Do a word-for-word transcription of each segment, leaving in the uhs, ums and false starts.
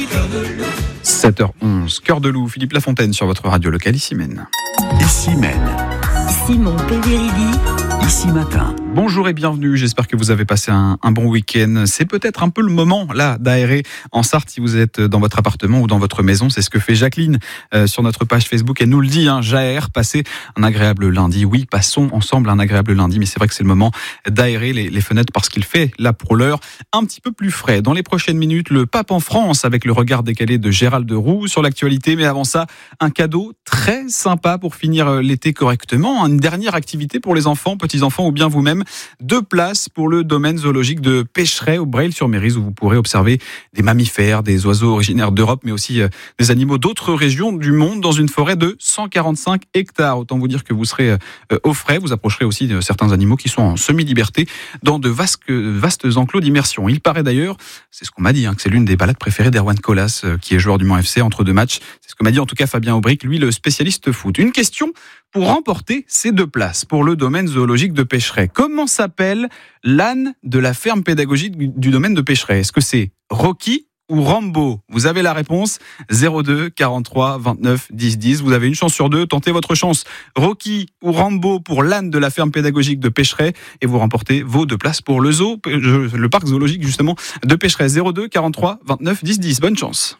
sept heures onze, Cœur de loup, Philippe Lafontaine sur votre radio locale ici Maine. Ici Maine. Simon Péveridi. Ici Matin. Bonjour et bienvenue, j'espère que vous avez passé un, un bon week-end. C'est peut-être un peu le moment là d'aérer en Sarthe si vous êtes dans votre appartement ou dans votre maison. C'est ce que fait Jacqueline euh, sur notre page Facebook. Elle nous le dit, hein, j'aère, passez un agréable lundi. Oui, passons ensemble un agréable lundi, mais c'est vrai que c'est le moment d'aérer les, les fenêtres parce qu'il fait là pour l'heure un petit peu plus frais. Dans les prochaines minutes, le pape en France avec le regard décalé de Gérald de Roux sur l'actualité. Mais avant ça, un cadeau très sympa pour finir l'été correctement. Une dernière activité pour les enfants, petits-enfants ou bien vous-même. Deux places pour le domaine zoologique de Pécheret au Breil-sur-Mérise où vous pourrez observer des mammifères, des oiseaux originaires d'Europe mais aussi des animaux d'autres régions du monde dans une forêt de cent quarante-cinq hectares. Autant vous dire que vous serez au frais. Vous approcherez aussi de certains animaux qui sont en semi-liberté dans de vastes, vastes enclos d'immersion. Il paraît d'ailleurs, c'est ce qu'on m'a dit, hein, que c'est l'une des balades préférées d'Erwan Colas qui est joueur du Mans F C entre deux matchs. C'est ce que m'a dit en tout cas Fabien Aubric, lui le spécialiste foot. Une question pour remporter ces deux places pour le domaine zoologique de Pécheret. Comment s'appelle l'âne de la ferme pédagogique du domaine de Pécheret? Est-ce que c'est Rocky ou Rambo? Vous avez la réponse, zéro deux quarante-trois vingt-neuf dix dix. Vous avez une chance sur deux, tentez votre chance. Rocky ou Rambo pour l'âne de la ferme pédagogique de Pécheret et vous remportez vos deux places pour le zoo, le parc zoologique justement de Pécheret. Zéro deux quarante-trois vingt-neuf dix dix. Bonne chance.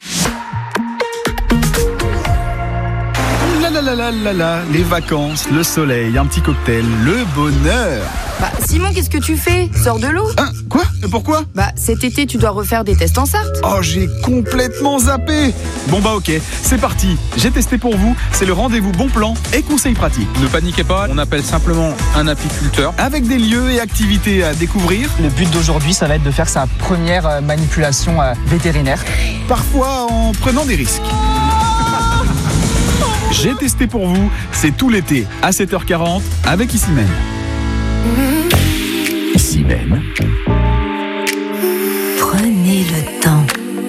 La la la la la, les vacances, le soleil, un petit cocktail, le bonheur. Bah, Simon, qu'est-ce que tu fais? Sors de l'eau. Hein, quoi? Pourquoi? Bah, cet été, tu dois refaire des tests en Sarthe. Oh, j'ai complètement zappé. Bon bah ok, c'est parti. J'ai testé pour vous, c'est le rendez-vous bon plan et conseils pratiques. Ne paniquez pas, on appelle simplement un apiculteur. Avec des lieux et activités à découvrir. Le but d'aujourd'hui, ça va être de faire sa première manipulation vétérinaire. Parfois en prenant des risques. J'ai testé pour vous, c'est tout l'été à sept heures quarante avec Ici Maine. Ici Maine. Prenez le temps.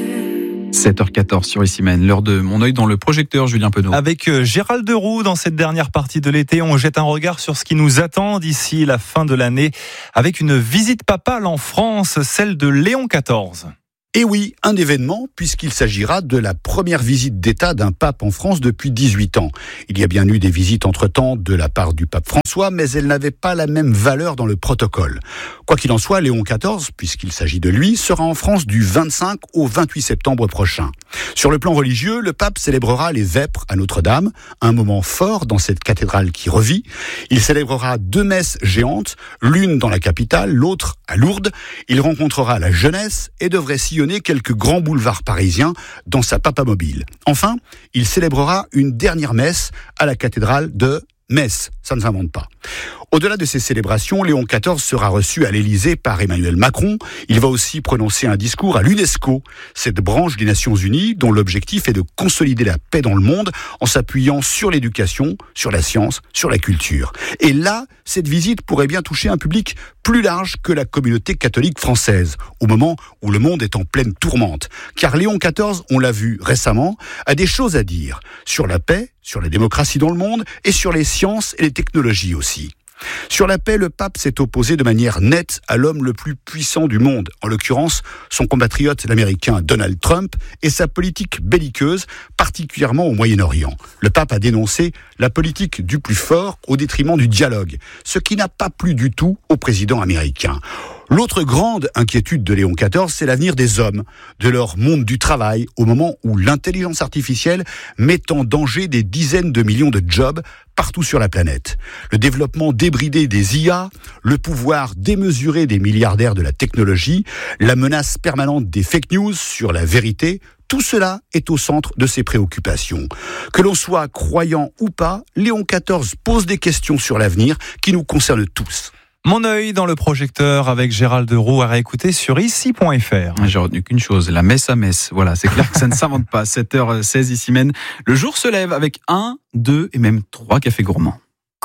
sept heures quatorze sur Ici Maine, l'heure de mon œil dans le projecteur, Julien Penaud. Avec Gérald de Roux, dans cette dernière partie de l'été, on jette un regard sur ce qui nous attend d'ici la fin de l'année, avec une visite papale en France, celle de Léon quatorze. Et oui, un événement, puisqu'il s'agira de la première visite d'État d'un pape en France depuis dix-huit ans. Il y a bien eu des visites entre-temps de la part du pape François, mais elles n'avaient pas la même valeur dans le protocole. Quoi qu'il en soit, Léon quatorze, puisqu'il s'agit de lui, sera en France du vingt-cinq au vingt-huit septembre prochain. Sur le plan religieux, le pape célébrera les vêpres à Notre-Dame, un moment fort dans cette cathédrale qui revit. Il célébrera deux messes géantes, l'une dans la capitale, l'autre à Lourdes. Il rencontrera la jeunesse et devrait sillonner quelques grands boulevards parisiens dans sa papamobile. Enfin, il célébrera une dernière messe à la cathédrale de Metz. Ça ne s'invente pas. Au-delà de ces célébrations, Léon quatorze sera reçu à l'Élysée par Emmanuel Macron. Il va aussi prononcer un discours à l'UNESCO, cette branche des Nations Unies dont l'objectif est de consolider la paix dans le monde en s'appuyant sur l'éducation, sur la science, sur la culture. Et là, cette visite pourrait bien toucher un public plus large que la communauté catholique française, au moment où le monde est en pleine tourmente. Car Léon quatorze, on l'a vu récemment, a des choses à dire sur la paix, sur la démocratie dans le monde et sur les sciences et les technologies aussi. Sur la paix, le pape s'est opposé de manière nette à l'homme le plus puissant du monde, en l'occurrence son compatriote l'américain Donald Trump et sa politique belliqueuse, particulièrement au Moyen-Orient. Le pape a dénoncé la politique du plus fort au détriment du dialogue, ce qui n'a pas plu du tout au président américain. L'autre grande inquiétude de Léon quatorze, c'est l'avenir des hommes, de leur monde du travail, au moment où l'intelligence artificielle met en danger des dizaines de millions de jobs partout sur la planète. Le développement débridé des I A, le pouvoir démesuré des milliardaires de la technologie, la menace permanente des fake news sur la vérité, tout cela est au centre de ses préoccupations. Que l'on soit croyant ou pas, Léon quatorze pose des questions sur l'avenir qui nous concernent tous. Mon œil dans le projecteur avec Gérald de Roux à réécouter sur ici point f r. J'ai retenu qu'une chose, la messe à Metz. Voilà, c'est clair que ça ne s'invente pas. sept heures seize ici Maine. Le jour se lève avec un, deux et même trois cafés gourmands.